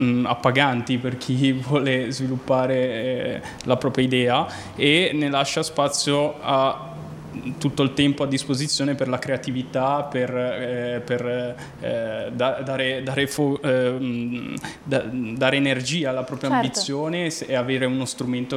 appaganti per chi vuole sviluppare la propria idea, e ne lascia spazio a tutto il tempo a disposizione per la creatività, per dare energia alla propria ambizione e avere uno strumento